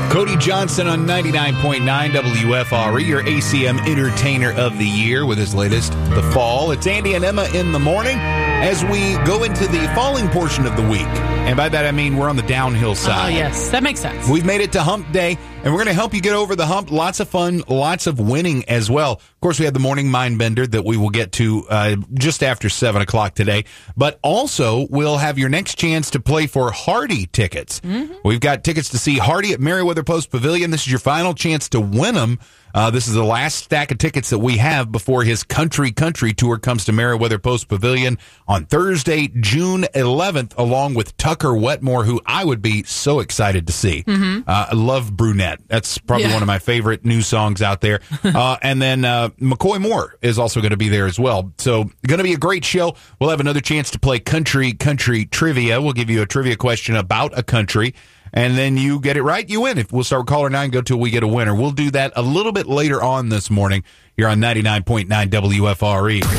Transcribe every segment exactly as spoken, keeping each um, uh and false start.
Cody Johnson on ninety-nine point nine W F R E, your A C M Entertainer of the Year with his latest, The Fall. It's Andy and Emma in the morning as we go into the falling portion of the week. And by that I mean we're on the downhill side. Oh, yes. That makes sense. We've made it to hump day, and we're going to help you get over the hump. Lots of fun, lots of winning as well. Of course, we have the morning mind bender that we will get to uh, just after seven o'clock today. But also, we'll have your next chance to play for Hardy tickets. Mm-hmm. We've got tickets to see Hardy at Merriweather Post Pavilion. This is your final chance to win them. Uh, this is the last stack of tickets that we have before his Country Country Tour comes to Merriweather Post Pavilion on Thursday, June eleventh, along with Tucker Wetmore, who I would be so excited to see. Mm-hmm. Uh, I love Brunette. That's probably yeah. one of my favorite new songs out there. uh, and then uh, McCoy Moore is also going to be there as well. So going to be a great show. We'll have another chance to play Country Country Trivia. We'll give you a trivia question about a country. And then you get it right, you win. If we'll start with caller nine, go till we get a winner. We'll do that a little bit later on this morning. You're on ninety-nine point nine W F R E.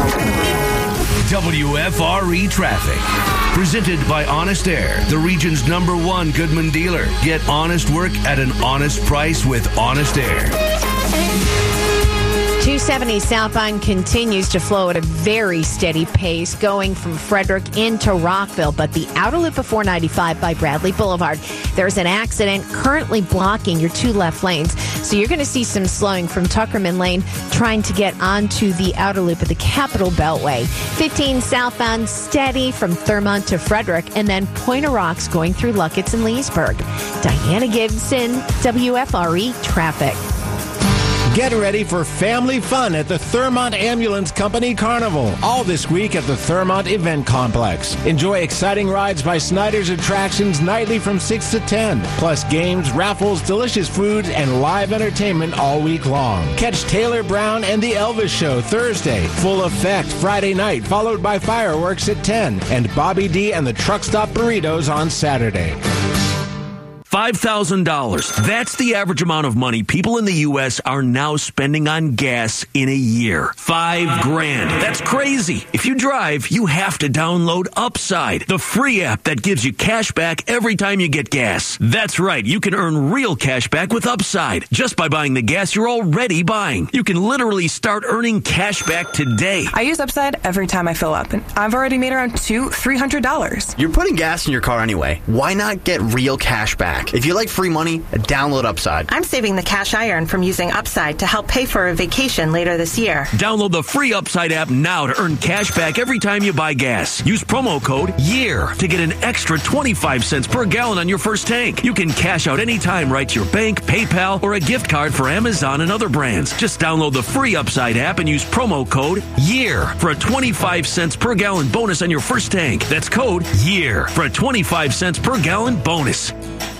W F R E Traffic. Presented by Honest Air, the region's number one Goodman dealer. Get honest work at an honest price with Honest Air. two seventy southbound continues to flow at a very steady pace going from Frederick into Rockville, but the outer loop of four ninety-five by Bradley Boulevard, there's an accident currently blocking your two left lanes. So you're going to see some slowing from Tuckerman Lane trying to get onto the outer loop of the Capitol Beltway. fifteen southbound steady from Thurmont to Frederick, and then Pointer Rocks going through Luckett's and Leesburg. Diana Gibson, W F R E Traffic. Get ready for family fun at the Thurmont Ambulance Company Carnival, all this week at the Thurmont Event Complex. Enjoy exciting rides by Snyder's Attractions nightly from six to ten, plus games, raffles, delicious food, and live entertainment all week long. Catch Taylor Brown and the Elvis Show Thursday, Full Effect Friday night, followed by fireworks at ten, and Bobby D and the Truck Stop Burritos on Saturday. five thousand dollars. That's the average amount of money people in the U S are now spending on gas in a year. Five grand. That's crazy. If you drive, you have to download Upside, the free app that gives you cash back every time you get gas. That's right. You can earn real cash back with Upside just by buying the gas you're already buying. You can literally start earning cash back today. I use Upside every time I fill up, and I've already made around two, three hundred dollars. You're putting gas in your car anyway. Why not get real cash back? If you like free money, download Upside. I'm saving the cash I earn from using Upside to help pay for a vacation later this year. Download the free Upside app now to earn cash back every time you buy gas. Use promo code YEAR to get an extra twenty-five cents per gallon on your first tank. You can cash out anytime right to your bank, PayPal, or a gift card for Amazon and other brands. Just download the free Upside app and use promo code YEAR for a twenty-five cents per gallon bonus on your first tank. That's code YEAR for a twenty-five cents per gallon bonus.